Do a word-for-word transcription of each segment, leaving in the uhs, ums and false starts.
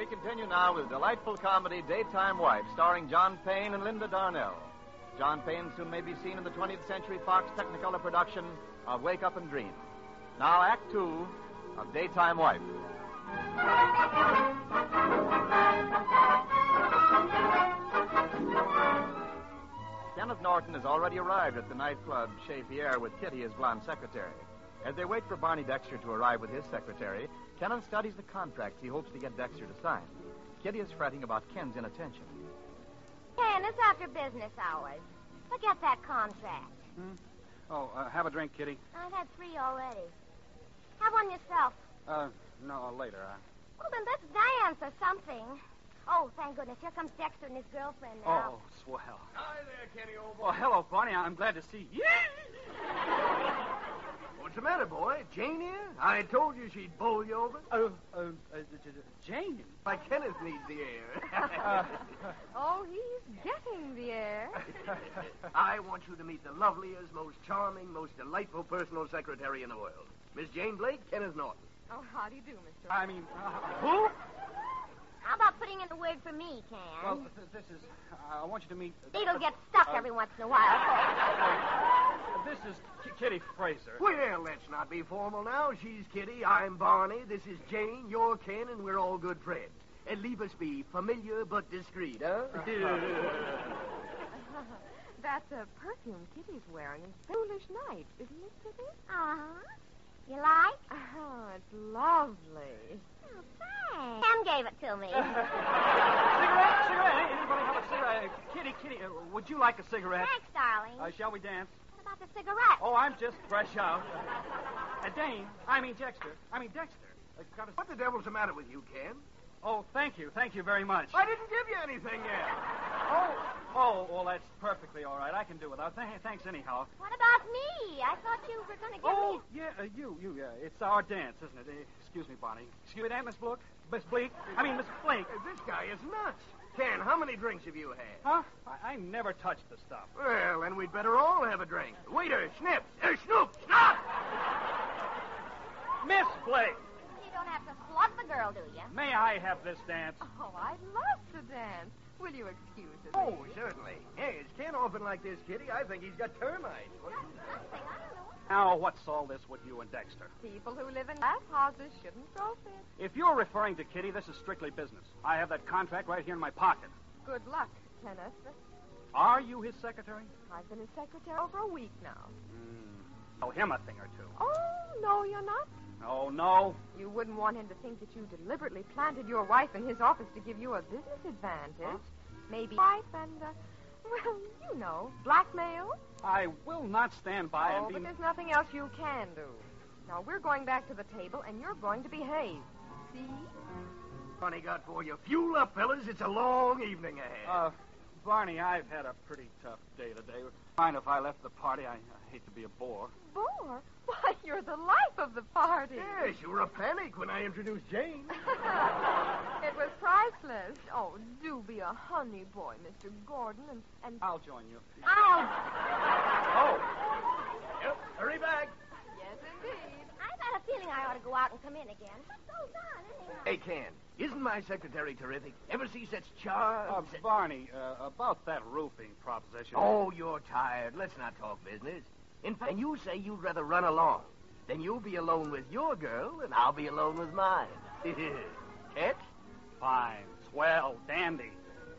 continue now with delightful comedy Daytime Wife, starring John Payne and Linda Darnell. John Payne soon may be seen in the twentieth Century Fox Technicolor production of Wake Up and Dream. Now, Act Two of Daytime Wife. Kenneth Norton has already arrived at the nightclub Chez Pierre with Kitty, his blonde secretary. As they wait for Barney Dexter to arrive with his secretary, Kenneth studies the contracts he hopes to get Dexter to sign. Kitty is fretting about Ken's inattention. Ken, it's after business hours. Forget that contract. Hmm? Oh, uh, have a drink, Kitty. I've had three already. Have one yourself. Uh, no, later. Uh... Well, then let's dance or something. Oh, thank goodness. Here comes Dexter and his girlfriend now. Oh, swell. Hi there, Kenny, old boy. Well, hello, Barney. I'm glad to see you. What's the matter, boy? Jane here? I told you she'd bowl you over. Oh, uh, uh, Jane. My Kenneth needs the air. Oh, he's getting the air. I want you to meet the loveliest, most charming, most delightful personal secretary in the world. Miss Jane Blake, Kenneth Norton. Oh, how do you do, Mister I mean, uh, who? How about putting in a word for me, Ken? Well, th- this is... Uh, I want you to meet... Uh, It'll get stuck uh, every once in a while. Uh, this is K- Kitty Fraser. Well, let's not be formal now. She's Kitty, I'm Barney, this is Jane, you're Ken, and we're all good friends. And leave us be familiar but discreet, huh? That's a perfume Kitty's wearing in Foolish Night, isn't it, Kitty? Uh-huh. You like? Oh, it's lovely. Oh, thanks. Ken gave it to me. Cigarette? Cigarette? Anybody have a cigarette? Kitty, Kitty, uh, would you like a cigarette? Thanks, darling. Uh, shall we dance? What about the cigarette? Oh, I'm just fresh out. Uh, Dane, I mean Dexter. I mean Dexter. Uh, got a... What the devil's the matter with you, Ken? Oh, thank you. Thank you very much. I didn't give you anything yet. Oh, oh, well, that's perfectly all right. I can do without. Th- thanks anyhow. What about me? I thought you were going to give Oh, me... yeah, uh, you, you, yeah. It's our dance, isn't it? Uh, excuse me, Barney. Excuse me, that, Miss Blake? Miss Blake? I mean, Miss Blake. Uh, this guy is nuts. Ken, how many drinks have you had? Huh? I, I never touched the stuff. Well, then we'd better all have a drink. Waiter, snips. Uh, snoop, stop! Miss Blake! You don't have to slug the girl, do you? May I have this dance? Oh, I'd love to dance. Will you excuse us? Oh, certainly. Hey, is Ken often like this, Kitty? I think he's got termites. What- Nothing. I don't know. Now, what's all this with you and Dexter? People who live in glass houses shouldn't throw fits. If you're referring to Kitty, this is strictly business. I have that contract right here in my pocket. Good luck, Kenneth. Are you his secretary? I've been his secretary over a week now. Hmm. Tell him a thing or two. Oh, no, you're not. Oh, no. You wouldn't want him to think that you deliberately planted your wife in his office to give you a business advantage. Huh? Maybe wife and, uh, well, you know, blackmail. I will not stand by Oh, and but be... there's nothing else you can do. Now, we're going back to the table, and you're going to behave. See? Funny got for you. Fuel up, fellas. It's a long evening ahead. Uh, Barney, I've had a pretty tough day today. Fine if I left the party. I, I hate to be a bore. Bore? Why, you're the life of the party. Yes, you were a panic when I introduced Jane. It was priceless. Oh, do be a honey boy, Mister Gordon, and... and... I'll join you. Ow! Oh. Yep, hurry back. Yes, indeed. I've got a feeling I ought to go out and come in again. What goes on, anyhow? Hey, Ken, isn't my secretary terrific? Ever see such charms? Uh, Barney, uh, about that roofing proposition. Oh, you're tired. Let's not talk business. In fact, you say you'd rather run along. Then you'll be alone with your girl, and I'll be alone with mine. Catch? Fine. Swell. Dandy.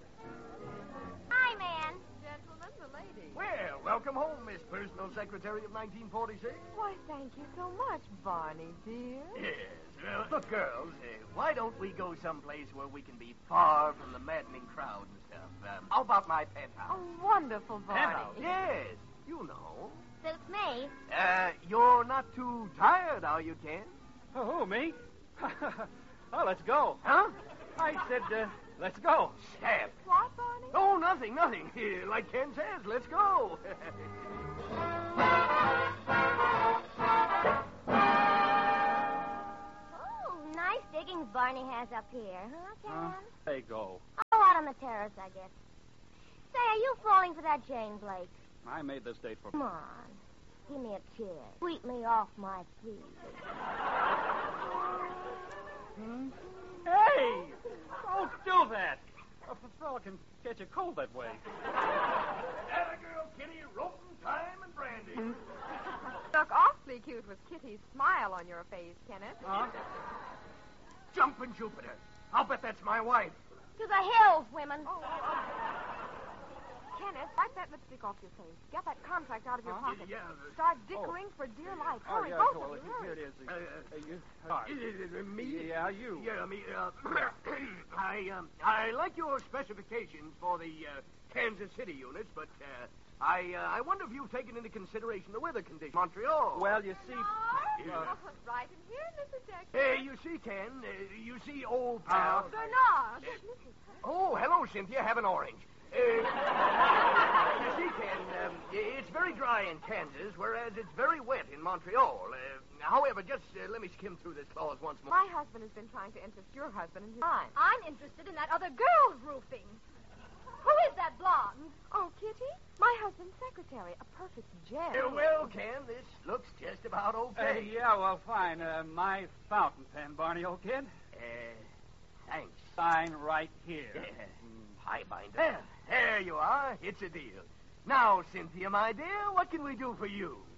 Hi, man. Gentlemen, the lady. Well, welcome home, Miss Personal Secretary of nineteen forty-six. Why, thank you so much, Barney, dear. Yes. Well, look, girls, uh, why don't we go someplace where we can be far from the maddening crowd and stuff? Um, how about my penthouse? Oh, wonderful, Barney. Penthouse? Yes, you know. Suits me. Uh, you're not too tired, are you, Ken? Oh, who, me? Oh, let's go. Huh? I said, uh, let's go. Snap. What, Barney? Oh, nothing, nothing. Like Ken says, let's go. Oh, nice diggings Barney has up here, huh, Ken? Uh, they go. Oh, out on the terrace, I guess. Say, are you falling for that Jane Blake? I made this date for... Come on. Give me a kiss. Sweep me off my feet. Hmm? Hey! can catch a cold that way. That a girl, Kitty, rope and time and brandy. Look awfully cute with Kitty's smile on your face, Kenneth. Huh? Jumping Jupiter. I'll bet that's my wife. To the hills, women. Oh. Kenneth, wipe that lipstick off your face. Get that contract out of your Huh? pocket. Yeah, uh, Start dickering for dear life. Oh, Hurry, yeah, both well, of you. here Hurry. it is. Uh, Uh, you, Uh, me? Yeah, you. Yeah, me. Uh, I um, I like your specifications for the uh, Kansas City units, but uh, I uh, I wonder if you've taken into consideration the weather conditions. Montreal. Well, you see... Yeah. Oh, right in here, Missus Dexter. Hey, you see, Ken, uh, you see, old pal. Bernard. Oh, hello, Cynthia. Have an orange. Uh, you see, Ken, um, it's very dry in Kansas, whereas it's very wet in Montreal. Uh, however, just uh, let me skim through this clause once more. My husband has been trying to interest your husband in his mine. I'm interested in that other girl's roofing. Who is that blonde? Oh, Kitty? My husband's secretary. A perfect gem. Uh, well, Ken, this looks just about Uh, okay. yeah, well, fine. Uh, my fountain pen, Barney, old kid. Uh, thanks. Sign right here. Yeah. High binder. There, there you are. It's a deal. Now, Cynthia, my dear, what can we do for you?